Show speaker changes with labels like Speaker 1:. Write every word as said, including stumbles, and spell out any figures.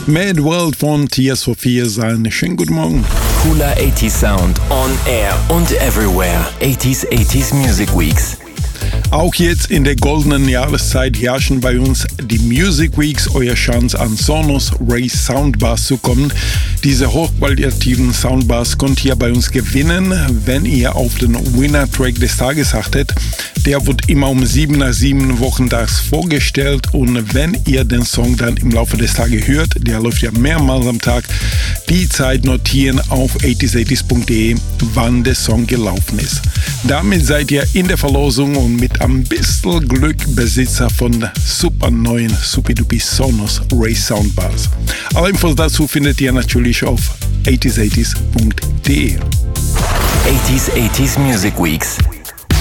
Speaker 1: Mad World von Tears for Fears. Einen schönen guten Morgen.
Speaker 2: Cooler achtziger Sound on air und everywhere. achtziger achtziger Music Weeks.
Speaker 1: Auch jetzt in der goldenen Jahreszeit herrschen bei uns die Music Weeks, euer Chance an Sonos Race Soundbars zu kommen. Diese hochqualitativen Soundbars könnt ihr bei uns gewinnen, wenn ihr auf den Winner-Track des Tages achtet. Der wird immer um sieben nach sieben wochentags vorgestellt und wenn ihr den Song dann im Laufe des Tages hört, der läuft ja mehrmals am Tag, die Zeit notieren auf achtziger achtziger punkt de, wann der Song gelaufen ist. Damit seid ihr in der Verlosung und mit ein bisschen Glück Besitzer von super neuen Supidupi Sonos Race Soundbars. Alle Infos dazu findet ihr natürlich auf achtziger achtziger punkt de.
Speaker 2: achtziger achtziger Music Weeks.